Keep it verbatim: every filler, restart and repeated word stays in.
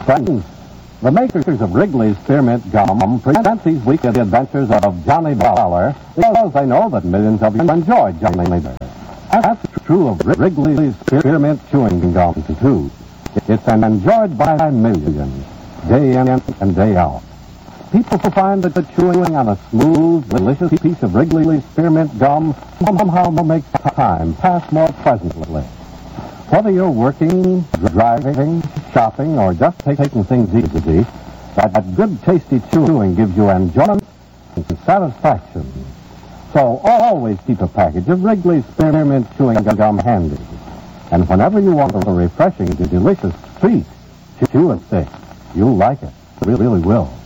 Friends, the makers of Wrigley's Spearmint Gum present these weekly adventures of Johnny Dollar because they know that millions of you enjoy Johnny Dollar. That's true of Wrigley's Spearmint Chewing Gum, too. It's enjoyed by millions, day in and day out. People find that the chewing on a smooth, delicious piece of Wrigley's Spearmint Gum somehow makes time pass more pleasantly. Whether you're working, driving, shopping, or just taking things easy, that good, tasty chewing gives you enjoyment and satisfaction. So always keep a package of Wrigley's Spearmint Chewing Gum handy. And whenever you want a refreshing, delicious treat, chew it thick. You'll like it. Really, really will.